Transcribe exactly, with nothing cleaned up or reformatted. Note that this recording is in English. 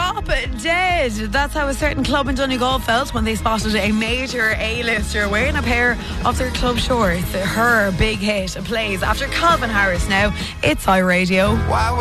Drop Dead. That's how a certain club in Donegal felt when they spotted a major A-lister wearing a pair of their club shorts. Her big hit plays after Calvin Harris now. It's iRadio. Why